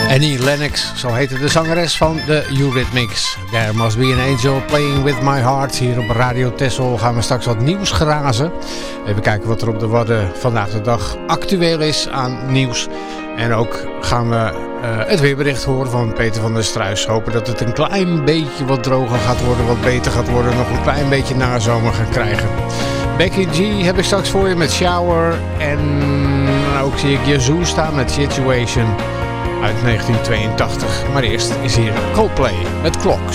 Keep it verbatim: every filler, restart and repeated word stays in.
Annie Lennox, zo heette de zangeres van de Eurythmics. There Must Be an Angel Playing With My Heart. Hier op Radio Texel gaan we straks wat nieuws grazen. Even kijken wat er op de Wadden vandaag de dag actueel is aan nieuws. En ook gaan we uh, het weerbericht horen van Peter van der Struijs. Hopen dat het een klein beetje wat droger gaat worden, wat beter gaat worden. Nog een klein beetje nazomer gaan krijgen. Becky G heb ik straks voor je met Shower. En ook zie ik Yazoo staan met Situation uit negentien tweeëntachtig. Maar eerst is hier Coldplay met Clocks.